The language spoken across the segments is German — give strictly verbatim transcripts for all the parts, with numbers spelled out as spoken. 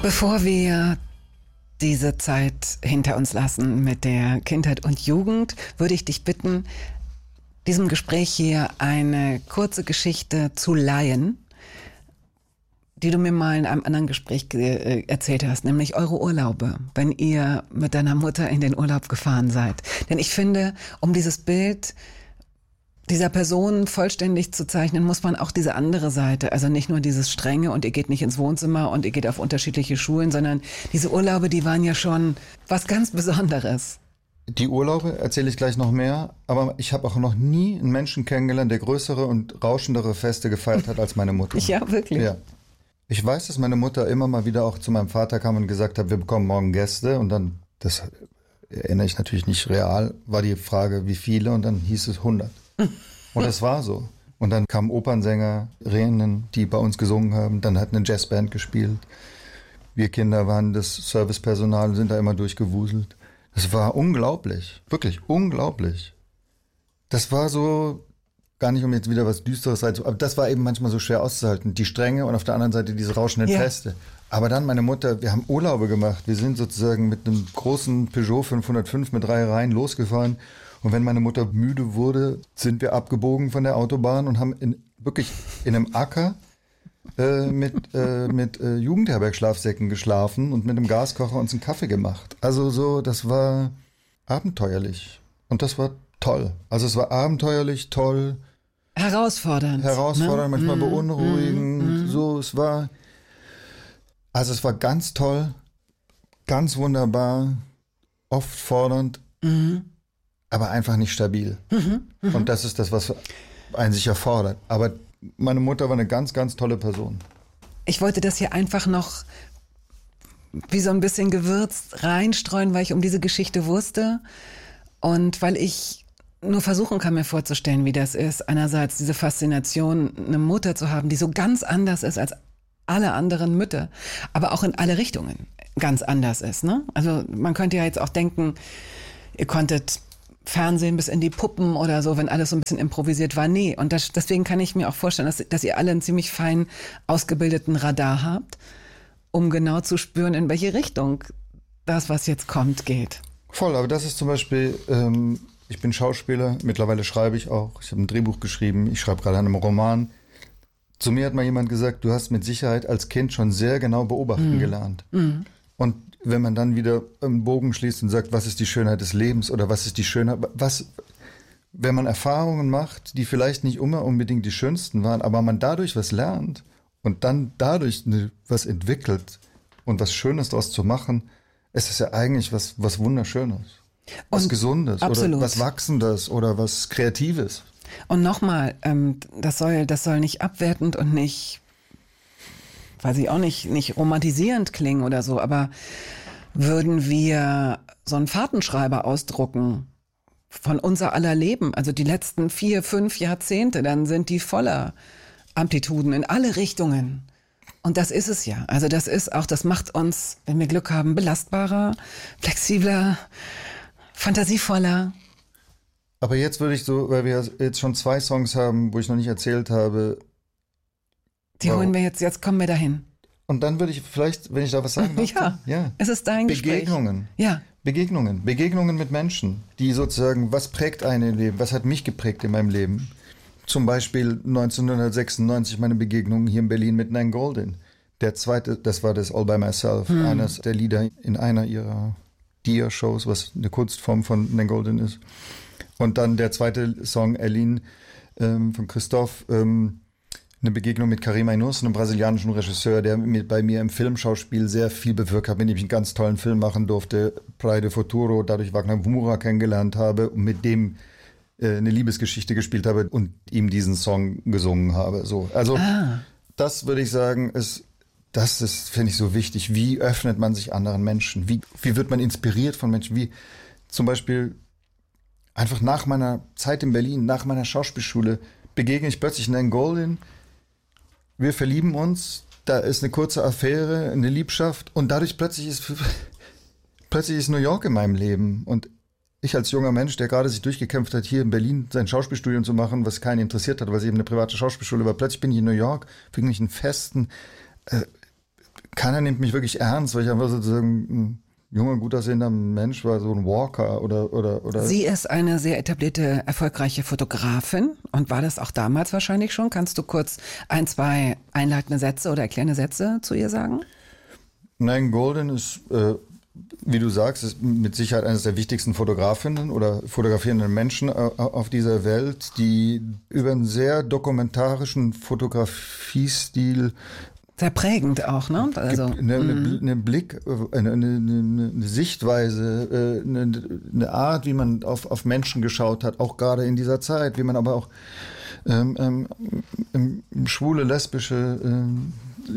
Bevor wir diese Zeit hinter uns lassen mit der Kindheit und Jugend, würde ich dich bitten, diesem Gespräch hier eine kurze Geschichte zu leihen, die du mir mal in einem anderen Gespräch äh, erzählt hast, nämlich eure Urlaube, wenn ihr mit deiner Mutter in den Urlaub gefahren seid. Denn ich finde, um dieses Bild dieser Person vollständig zu zeichnen, muss man auch diese andere Seite, also nicht nur dieses Strenge und ihr geht nicht ins Wohnzimmer und ihr geht auf unterschiedliche Schulen, sondern diese Urlaube, die waren ja schon was ganz Besonderes. Die Urlaube erzähle ich gleich noch mehr, aber ich habe auch noch nie einen Menschen kennengelernt, der größere und rauschendere Feste gefeiert hat als meine Mutter. Ja, wirklich? Ja. Ich weiß, dass meine Mutter immer mal wieder auch zu meinem Vater kam und gesagt hat, wir bekommen morgen Gäste und dann, das erinnere ich natürlich nicht real, war die Frage, wie viele und dann hieß es hundert. Und das war so. Und dann kamen Opernsängerinnen, die bei uns gesungen haben. Dann hat eine Jazzband gespielt. Wir Kinder waren das Servicepersonal und sind da immer durchgewuselt. Das war unglaublich. Wirklich unglaublich. Das war so, gar nicht um jetzt wieder was Düsteres zu, aber das war eben manchmal so schwer auszuhalten. Die Strenge und auf der anderen Seite diese rauschenden ja. Feste. Aber dann meine Mutter, wir haben Urlaube gemacht. Wir sind sozusagen mit einem großen Peugeot fünfhundertfünf mit drei Reihen losgefahren. Und wenn meine Mutter müde wurde, sind wir abgebogen von der Autobahn und haben in, wirklich in einem Acker äh, mit, äh, mit äh, Jugendherbergschlafsäcken geschlafen und mit einem Gaskocher uns einen Kaffee gemacht. Also so, das war abenteuerlich. Und das war toll. Also es war abenteuerlich, toll. Herausfordernd. Herausfordernd, ne? Manchmal mm, beunruhigend. Mm, mm. So, es war, also es war ganz toll, ganz wunderbar, oft fordernd. Mm. Aber einfach nicht stabil. Mhm, mh. Und das ist das, was einen sich erfordert. Aber meine Mutter war eine ganz, ganz tolle Person. Ich wollte das hier einfach noch wie so ein bisschen gewürzt reinstreuen, weil ich um diese Geschichte wusste und weil ich nur versuchen kann, mir vorzustellen, wie das ist. Einerseits diese Faszination, eine Mutter zu haben, die so ganz anders ist als alle anderen Mütter, aber auch in alle Richtungen ganz anders ist. Ne? Also man könnte ja jetzt auch denken, ihr konntet Fernsehen bis in die Puppen oder so, wenn alles so ein bisschen improvisiert war. Nee, und das, deswegen kann ich mir auch vorstellen, dass, dass ihr alle einen ziemlich fein ausgebildeten Radar habt, um genau zu spüren, in welche Richtung das, was jetzt kommt, geht. Voll, aber das ist zum Beispiel, ähm, ich bin Schauspieler, mittlerweile schreibe ich auch, ich habe ein Drehbuch geschrieben, ich schreibe gerade an einem Roman. Zu mir hat mal jemand gesagt, du hast mit Sicherheit als Kind schon sehr genau beobachten mhm. gelernt. Mhm. Und wenn man dann wieder einen Bogen schließt und sagt, was ist die Schönheit des Lebens oder was ist die Schönheit, was, wenn man Erfahrungen macht, die vielleicht nicht immer unbedingt die schönsten waren, aber man dadurch was lernt und dann dadurch eine, was entwickelt und was Schönes daraus zu machen, ist es ja eigentlich was, was Wunderschönes, was und Gesundes absolut. Oder was Wachsendes oder was Kreatives. Und nochmal, ähm, das soll, das soll nicht abwertend und nicht, weiß ich auch nicht, nicht romantisierend klingen oder so, aber würden wir so einen Fahrtenschreiber ausdrucken von unser aller Leben, also die letzten vier, fünf Jahrzehnte, dann sind die voller Amplituden in alle Richtungen. Und das ist es ja. Also das ist auch, das macht uns, wenn wir Glück haben, belastbarer, flexibler, fantasievoller. Aber jetzt würde ich so, weil wir jetzt schon zwei Songs haben, wo ich noch nicht erzählt habe. Die holen wir jetzt, jetzt kommen wir dahin. Und dann würde ich vielleicht, wenn ich da was sagen darf. Ja, ja, es ist dein Begegnungen. Gespräch. Ja. Begegnungen. Begegnungen mit Menschen, die sozusagen, was prägt ein Leben? Was hat mich geprägt in meinem Leben? Zum Beispiel neunzehnhundertsechsundneunzig meine Begegnung hier in Berlin mit Nan Goldin. Der zweite, das war das All by Myself, hm. eines der Lieder in einer ihrer Dia-Shows, was eine Kunstform von Nan Goldin ist. Und dann der zweite Song, Aline, ähm, von Christoph, ähm, eine Begegnung mit Karim Ainus, einem brasilianischen Regisseur, der mit, bei mir im Filmschauspiel sehr viel bewirkt hat, mit dem ich einen ganz tollen Film machen durfte, Praia de Futuro, dadurch Wagner Moura kennengelernt habe und mit dem äh, eine Liebesgeschichte gespielt habe und ihm diesen Song gesungen habe. So, also ah. das würde ich sagen, ist, das ist, finde ich, so wichtig. Wie öffnet man sich anderen Menschen? Wie, wie wird man inspiriert von Menschen? Wie zum Beispiel einfach nach meiner Zeit in Berlin, nach meiner Schauspielschule, begegne ich plötzlich Nan Goldin. Wir verlieben uns, da ist eine kurze Affäre, eine Liebschaft und dadurch plötzlich ist, plötzlich ist New York in meinem Leben. Und ich als junger Mensch, der gerade sich durchgekämpft hat, hier in Berlin sein Schauspielstudium zu machen, was keinen interessiert hat, weil es eben eine private Schauspielschule war, plötzlich bin ich in New York, für einen festen, äh, keiner nimmt mich wirklich ernst, weil ich einfach sozusagen ein junger, gut aussehender Mensch war, so ein Walker oder, oder, oder. Sie ist eine sehr etablierte, erfolgreiche Fotografin und war das auch damals wahrscheinlich schon. Kannst du kurz ein, zwei einleitende Sätze oder erklärende Sätze zu ihr sagen? Nan Goldin ist, äh, wie du sagst, ist mit Sicherheit eines der wichtigsten Fotografinnen oder fotografierenden Menschen auf dieser Welt, die über einen sehr dokumentarischen Fotografiestil sehr prägend auch, ne? Also eine, eine, eine Blick, eine, eine, eine Sichtweise, eine, eine Art, wie man auf, auf Menschen geschaut hat, auch gerade in dieser Zeit, wie man aber auch ähm, ähm, schwule, lesbische, ähm,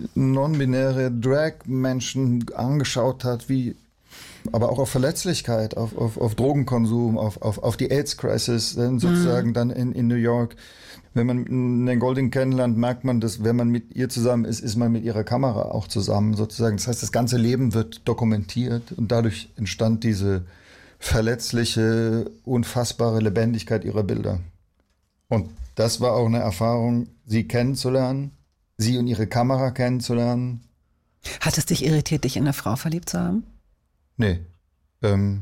non-binäre Drag-Menschen angeschaut hat, wie aber auch auf Verletzlichkeit, auf, auf, auf Drogenkonsum, auf, auf, auf die AIDS-Crisis, sozusagen mhm. dann in, in New York. Wenn man Nan Goldin kennenlernt, merkt man, dass wenn man mit ihr zusammen ist, ist man mit ihrer Kamera auch zusammen sozusagen. Das heißt, das ganze Leben wird dokumentiert und dadurch entstand diese verletzliche, unfassbare Lebendigkeit ihrer Bilder. Und das war auch eine Erfahrung, sie kennenzulernen, sie und ihre Kamera kennenzulernen. Hat es dich irritiert, dich in eine Frau verliebt zu haben? Nee. Ähm,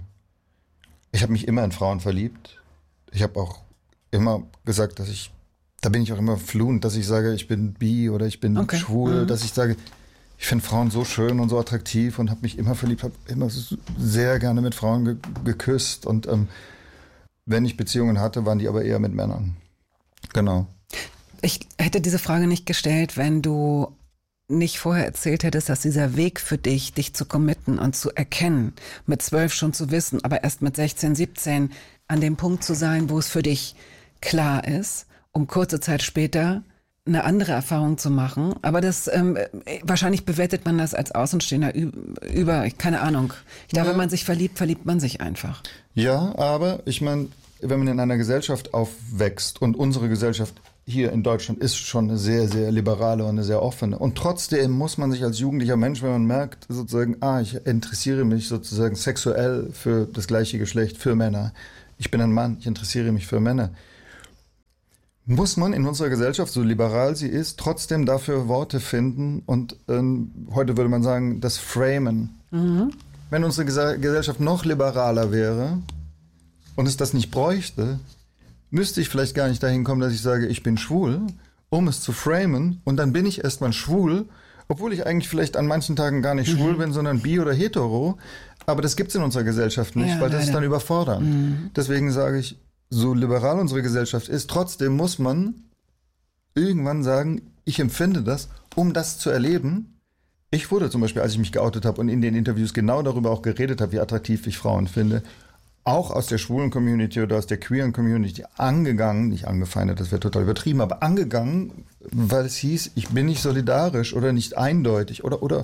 ich habe mich immer in Frauen verliebt. Ich habe auch immer gesagt, dass ich, da bin ich auch immer fluent, dass ich sage, ich bin bi oder ich bin okay. schwul, mhm. dass ich sage, ich finde Frauen so schön und so attraktiv und habe mich immer verliebt, habe immer sehr gerne mit Frauen ge- geküsst und ähm, wenn ich Beziehungen hatte, waren die aber eher mit Männern. Genau. Ich hätte diese Frage nicht gestellt, wenn du nicht vorher erzählt hättest, dass dieser Weg für dich, dich zu committen und zu erkennen, mit zwölf schon zu wissen, aber erst mit sechzehn, siebzehn an dem Punkt zu sein, wo es für dich klar ist, um kurze Zeit später eine andere Erfahrung zu machen. Aber das ähm, wahrscheinlich bewertet man das als Außenstehender über, keine Ahnung. Ich glaube, ja. wenn man sich verliebt, verliebt man sich einfach. Ja, aber ich meine, wenn man in einer Gesellschaft aufwächst und unsere Gesellschaft hier in Deutschland ist schon eine sehr, sehr liberale und eine sehr offene. Und trotzdem muss man sich als jugendlicher Mensch, wenn man merkt, sozusagen, ah, ich interessiere mich sozusagen sexuell für das gleiche Geschlecht, für Männer. Ich bin ein Mann, ich interessiere mich für Männer. Muss man in unserer Gesellschaft, so liberal sie ist, trotzdem dafür Worte finden und ähm, heute würde man sagen, das Framen. Mhm. Wenn unsere Gesa- Gesellschaft noch liberaler wäre und es das nicht bräuchte, müsste ich vielleicht gar nicht dahin kommen, dass ich sage, ich bin schwul, um es zu framen und dann bin ich erstmal schwul, obwohl ich eigentlich vielleicht an manchen Tagen gar nicht mhm. schwul bin, sondern bi oder hetero. Aber das gibt es in unserer Gesellschaft nicht, ja, weil das leider. Ist dann überfordernd. Mhm. Deswegen sage ich, so liberal unsere Gesellschaft ist, trotzdem muss man irgendwann sagen, ich empfinde das, um das zu erleben. Ich wurde zum Beispiel, als ich mich geoutet habe und in den Interviews genau darüber auch geredet habe, wie attraktiv ich Frauen finde, auch aus der schwulen Community oder aus der queeren Community angegangen, nicht angefeindet, das wäre total übertrieben, aber angegangen, weil es hieß, ich bin nicht solidarisch oder nicht eindeutig oder, oder.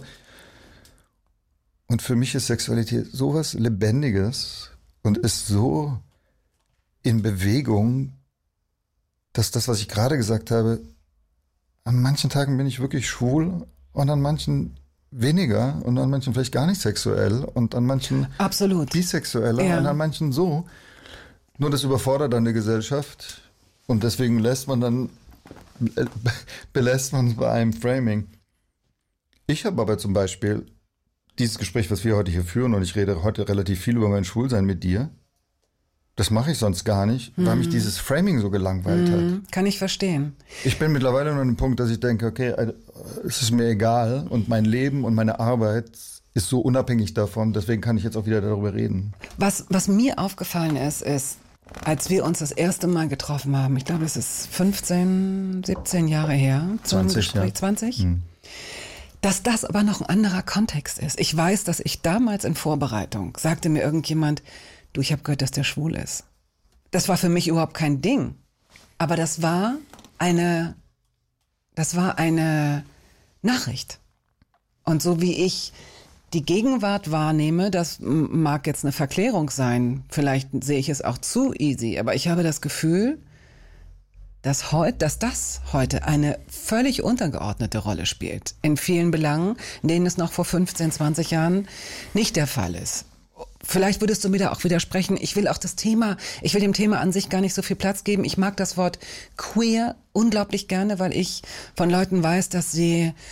Und für mich ist Sexualität sowas Lebendiges und ist so in Bewegung, dass das, was ich gerade gesagt habe, an manchen Tagen bin ich wirklich schwul und an manchen weniger und an manchen vielleicht gar nicht sexuell und an manchen absolut bisexueller ja. und an manchen so. Nur das überfordert dann die Gesellschaft und deswegen lässt man dann belässt man es bei einem Framing. Ich habe aber zum Beispiel dieses Gespräch, was wir heute hier führen und ich rede heute relativ viel über mein Schwulsein mit dir. Das mache ich sonst gar nicht, weil mhm. mich dieses Framing so gelangweilt mhm. hat. Kann ich verstehen. Ich bin mittlerweile an einem Punkt, dass ich denke, okay, es ist mir egal und mein Leben und meine Arbeit ist so unabhängig davon, deswegen kann ich jetzt auch wieder darüber reden. Was, was mir aufgefallen ist, ist, als wir uns das erste Mal getroffen haben, ich glaube, es ist fünfzehn, siebzehn Jahre her, zum zwanzig, Gespräch, ja. zwanzig, mhm. dass das aber noch ein anderer Kontext ist. Ich weiß, dass ich damals in Vorbereitung, sagte mir irgendjemand, du, ich habe gehört, dass der schwul ist. Das war für mich überhaupt kein Ding. Aber das war eine, das war eine Nachricht. Und so wie ich die Gegenwart wahrnehme, das mag jetzt eine Verklärung sein. Vielleicht sehe ich es auch zu easy. Aber ich habe das Gefühl, dass, heut, dass das heute eine völlig untergeordnete Rolle spielt. In vielen Belangen, in denen es noch vor fünfzehn, zwanzig Jahren nicht der Fall ist. Vielleicht würdest du mir da auch widersprechen. Ich will auch das Thema, ich will dem Thema an sich gar nicht so viel Platz geben. Ich mag das Wort queer unglaublich gerne, weil ich von Leuten weiß, dass sie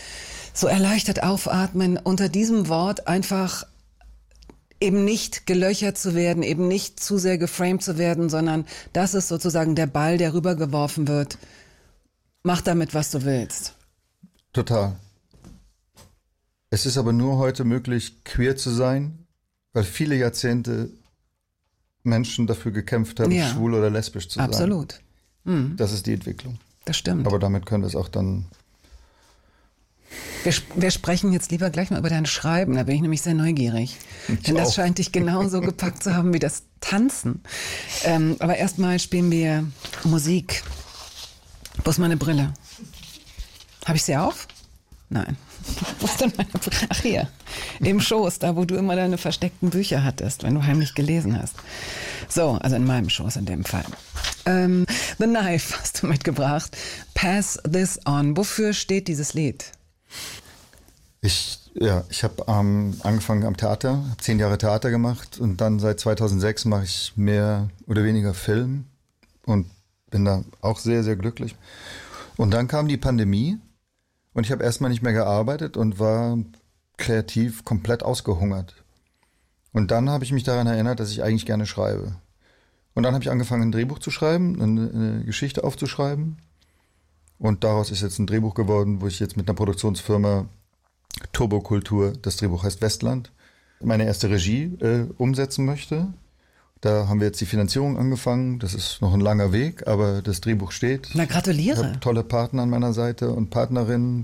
so erleichtert aufatmen, unter diesem Wort einfach eben nicht gelöchert zu werden, eben nicht zu sehr geframed zu werden, sondern das ist sozusagen der Ball, der rübergeworfen wird. Mach damit, was du willst. Total. Es ist aber nur heute möglich, queer zu sein, weil viele Jahrzehnte Menschen dafür gekämpft haben, Ja. schwul oder lesbisch zu sein. Absolut. Mhm. Das ist die Entwicklung. Das stimmt. Aber damit können wir es auch dann... Wir, wir sprechen jetzt lieber gleich mal über dein Schreiben, da bin ich nämlich sehr neugierig. Ich Denn das auch. scheint dich genauso gepackt zu haben wie das Tanzen. Ähm, aber erstmal spielen wir Musik. Wo ist meine Brille? Habe ich sie auf? Nein. Wo ist denn meine Brille? Ach, hier. Im Schoß, da wo du immer deine versteckten Bücher hattest, wenn du heimlich gelesen hast. So, also in meinem Schoß in dem Fall. Ähm, The Knife hast du mitgebracht. Pass This On. Wofür steht dieses Lied? Ich, ja, ich habe ähm, angefangen am Theater, habe zehn Jahre Theater gemacht und dann seit zweitausendsechs mache ich mehr oder weniger Film und bin da auch sehr, sehr glücklich. Und dann kam die Pandemie und ich habe erstmal nicht mehr gearbeitet und war kreativ komplett ausgehungert. Und dann habe ich mich daran erinnert, dass ich eigentlich gerne schreibe. Und dann habe ich angefangen, ein Drehbuch zu schreiben, eine, eine Geschichte aufzuschreiben. Und daraus ist jetzt ein Drehbuch geworden, wo ich jetzt mit einer Produktionsfirma Turbokultur, das Drehbuch heißt Westland, meine erste Regie äh, umsetzen möchte. Da haben wir jetzt die Finanzierung angefangen. Das ist noch ein langer Weg, aber das Drehbuch steht. Na, gratuliere. Ich habe tolle Partner an meiner Seite und Partnerinnen.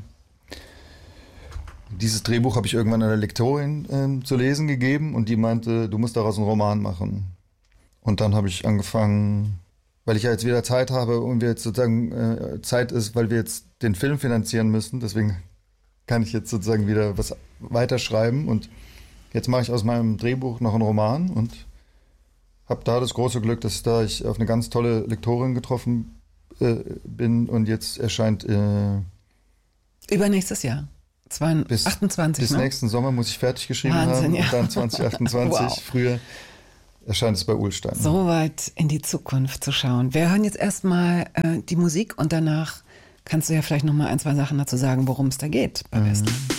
Dieses Drehbuch habe ich irgendwann einer Lektorin äh, zu lesen gegeben und die meinte, du musst daraus einen Roman machen. Und dann habe ich angefangen, weil ich ja jetzt wieder Zeit habe und wir jetzt sozusagen äh, Zeit ist, weil wir jetzt den Film finanzieren müssen. Deswegen kann ich jetzt sozusagen wieder was weiterschreiben und jetzt mache ich aus meinem Drehbuch noch einen Roman und habe da das große Glück, dass da ich auf eine ganz tolle Lektorin getroffen äh, bin und jetzt erscheint äh, Übernächstes Jahr. bis, achtundzwanzig, bis ne? nächsten Sommer muss ich fertig geschrieben Wahnsinn, haben ja. und dann zwanzig achtundzwanzig, Wow. früher erscheint es bei Uhlstein. So weit in die Zukunft zu schauen. Wir hören jetzt erstmal äh, die Musik und danach kannst du ja vielleicht noch mal ein, zwei Sachen dazu sagen, worum es da geht bei Westland.